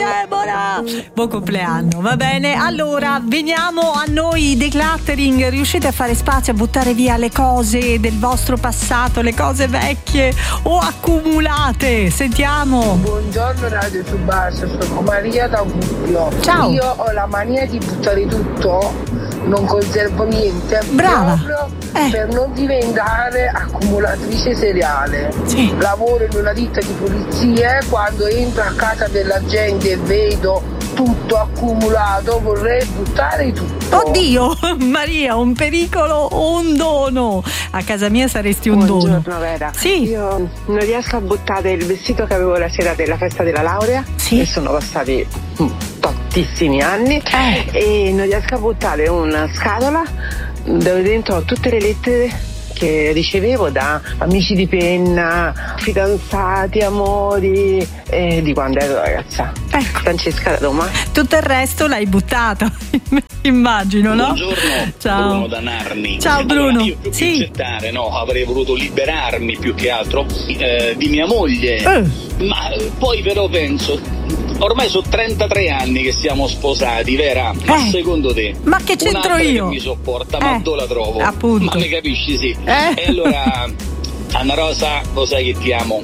Deborah! Buon compleanno, va bene? Allora, veniamo a noi decluttering. Riuscite a fare spazio, a buttare via le cose del vostro passato, le cose vecchie o accumulate? Sentiamo. Buongiorno Radio Subasa, sono Maria da Gubbio. Ciao. Io ho la mania di buttare tutto, non conservo niente. Brava. Proprio per non diventare accumulatrice seriale. Sì. Lavoro in una ditta di pulizie, quando entro a casa della gente e vedo tutto accumulato vorrei buttare tutto. Oddio, Maria, un pericolo o un dono? A casa mia saresti un dono. Buongiorno Vera. Sì. Io non riesco a buttare il vestito che avevo la sera della festa della laurea. Sì. E sono passati tantissimi anni e non riesco a buttare una scatola dove dentro ho tutte le lettere che ricevevo da amici di penna, fidanzati, amori, di quando ero ragazza. Ecco. Francesca da Roma. Tutto il resto l'hai buttato, immagino, no? Buongiorno. Ciao. Bruno da Narni. Ciao Bruno. Allora, io più che gettare, no, avrei voluto liberarmi più che altro di mia moglie, ma poi però penso, ormai sono 33 anni che siamo sposati, Vera? Ma secondo te? Ma che c'entro un'altra io? Che mi sopporta, ma dove la trovo? Appunto. Ma mi capisci, sì. E allora, Anna Rosa, lo sai che ti amo.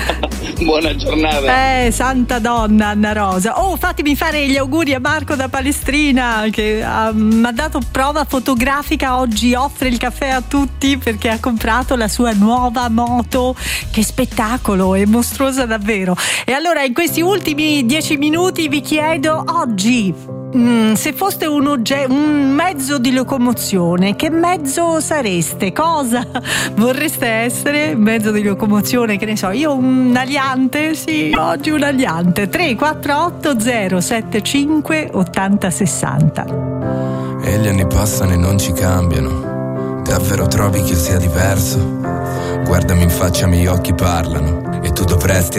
Buona giornata. Santa donna Anna Rosa. Oh, fatemi fare gli auguri a Marco da Palestrina che mi ha dato prova fotografica oggi, offre il caffè a tutti perché ha comprato la sua nuova moto. Che spettacolo, è mostruosa davvero. E allora in questi ultimi 10 minuti vi chiedo oggi, se foste un mezzo di locomozione, che mezzo sareste? Cosa vorreste essere? Mezzo di locomozione, che ne so, io un aliante, sì, oggi un aliante. 348 075 80 60. E gli anni passano e non ci cambiano. Davvero trovi che io sia diverso? Guardami in faccia, i miei occhi parlano e tu dovresti